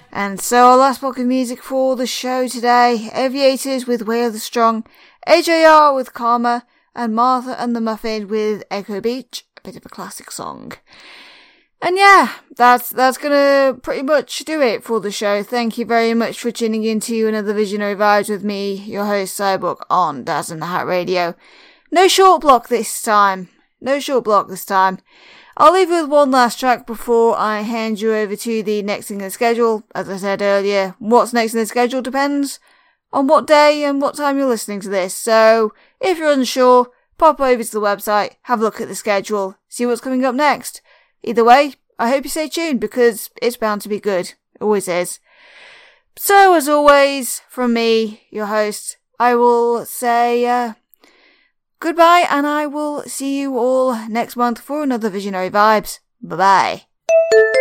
And so our last block of music for the show today, Aviators with Way of the Strong, AJR with Karma, and Martha and the Muffin with Echo Beach, a bit of a classic song. And yeah, that's gonna pretty much do it for the show. Thank you very much for tuning into another Visionary Vibes with me, your host Cyborg, on Daz and the Hat Radio. No short block this time. I'll leave you with one last track before I hand you over to the next thing in the schedule. As I said earlier, what's next in the schedule depends on what day and what time you're listening to this. So, if you're unsure, pop over to the website, have a look at the schedule, see what's coming up next. Either way, I hope you stay tuned because it's bound to be good. It always is. So, as always, from me, your host, I will say goodbye, and I will see you all next month for another Visionary Vibes. Bye-bye.